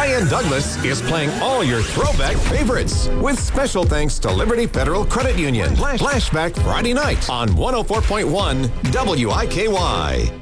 Ryan Douglas is playing all your throwback favorites with special thanks to Liberty Federal Credit Union. Flashback Friday night on 104.1 WIKY.